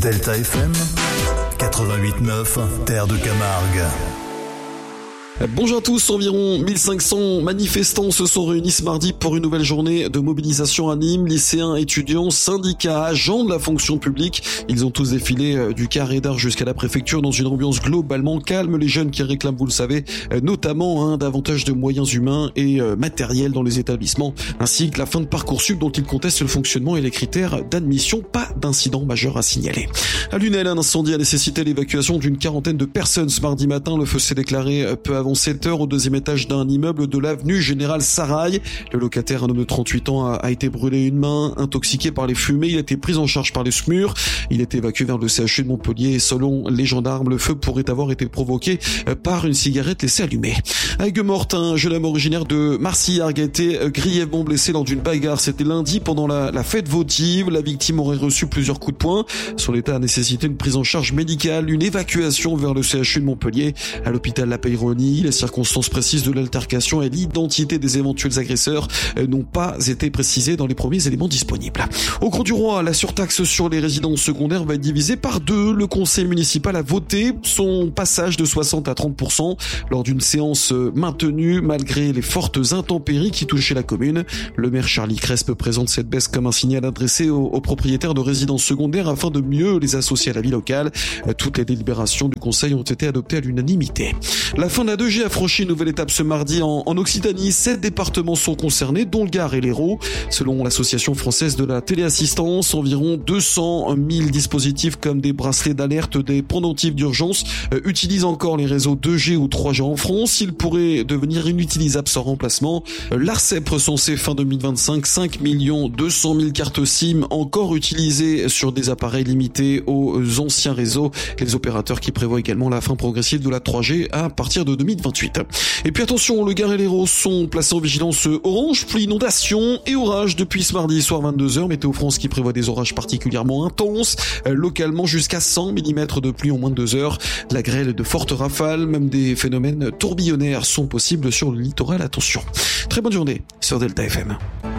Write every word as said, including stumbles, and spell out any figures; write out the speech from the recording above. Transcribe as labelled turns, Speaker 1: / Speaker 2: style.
Speaker 1: Delta F M quatre-vingt-huit neuf, Terre de Camargue.
Speaker 2: Bonjour à tous, environ mille cinq cents manifestants se sont réunis ce mardi pour une nouvelle journée de mobilisation à Nîmes. Lycéens, étudiants, syndicats, agents de la fonction publique. Ils ont tous défilé du carré d'art jusqu'à la préfecture dans une ambiance globalement calme. Les jeunes qui réclament, vous le savez, notamment hein, davantage de moyens humains et euh, matériels dans les établissements, ainsi que la fin de Parcoursup dont ils contestent le fonctionnement et les critères d'admission. Pas d'incident majeur à signaler. À Lunel, un incendie a nécessité l'évacuation d'une quarantaine de personnes ce mardi matin. Le feu s'est déclaré peu avant sept heures au deuxième étage d'un immeuble de l'avenue Général Sarail. Le locataire, un homme de trente-huit ans, a, a été brûlé une main, intoxiqué par les fumées. Il a été pris en charge par les S M U R. Il a été évacué vers le C H U de Montpellier et selon les gendarmes, le feu pourrait avoir été provoqué par une cigarette laissée allumée. À Aigues-Mortes, un jeune homme originaire de Marcillargues a été grièvement blessé lors d'une bagarre. C'était lundi pendant la, la fête votive. La victime aurait reçu plusieurs coups de poing. Son état a nécessité une prise en charge médicale, une évacuation vers le C H U de Montpellier. À l'hôpital La Peyronie, les circonstances précises de l'altercation et l'identité des éventuels agresseurs n'ont pas été précisées dans les premiers éléments disponibles. Au Grand du Roi, la surtaxe sur les résidences secondaires va être divisée par deux. Le conseil municipal a voté son passage de soixante à trente pour cent lors d'une séance maintenue malgré les fortes intempéries qui touchaient la commune. Le maire Charlie Crespe présente cette baisse comme un signal adressé aux, aux propriétaires de résidences secondaires afin de mieux les associer à la vie locale. Toutes les délibérations du conseil ont été adoptées à l'unanimité. La fin de la deux G a franchi une nouvelle étape ce mardi en, en Occitanie. Sept départements sont concernés, dont le Gard et l'Hérault. Selon l'association française de la téléassistance, environ deux cent mille dispositifs comme des bracelets d'alerte, des pendentifs d'urgence euh, utilisent encore les réseaux deux G ou trois G en France. Ils pourraient devenir inutilisables sans remplacement. Euh, L'Arcep recensait fin deux mille vingt-cinq cinq millions deux cent mille cartes SIM encore utilisées sur des appareils limités aux anciens réseaux. Les opérateurs qui prévoient également la fin progressive de la trois G à partir de deux mille vingt-huit. Et puis attention, le Gard et l'Hérault sont placés en vigilance orange, pluie, inondation et orage depuis ce mardi soir vingt-deux heures. Météo France qui prévoit des orages particulièrement intenses, euh, localement jusqu'à cent millimètres de pluie en moins de deux heures. De la grêle et de fortes rafales, même des phénomènes tourbillonnaires sont possibles sur le littoral. Attention. Très bonne journée sur Delta F M.